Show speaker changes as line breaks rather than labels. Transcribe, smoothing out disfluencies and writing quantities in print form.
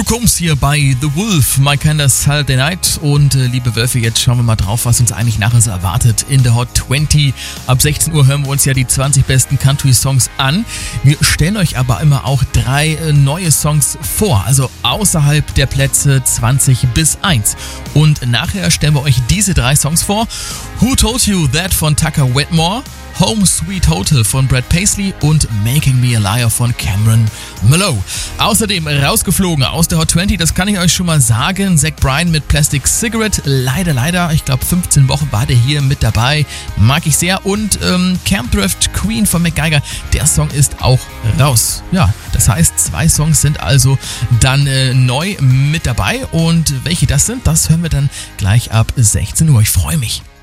Combs hier bei The Wolf, My Kinda Saturday Night. Und liebe Wölfe, jetzt schauen wir mal drauf, was uns eigentlich nachher so erwartet in der Hot 20. Ab 16 Uhr hören wir uns ja die 20 besten Country-Songs an. Wir stellen euch aber immer auch 3 neue Songs vor, also außerhalb der Plätze 20 bis 1. Und nachher stellen wir euch diese 3 Songs vor. Who Told You That von Tucker Wetmore, Home Sweet Hotel von Brad Paisley und Making Me a Liar von Cameron Malone. Außerdem rausgeflogen aus der Hot 20, das kann ich euch schon mal sagen, Zach Bryan mit Plastic Cigarette. Leider, ich glaube 15 Wochen war der hier mit dabei. Mag ich sehr. Und Camp Thrift Queen von MacGyver, der Song ist auch raus. Ja, das heißt, 2 Songs sind also dann neu mit dabei. Und welche das sind, das hören wir dann gleich ab 16 Uhr. Ich freue mich.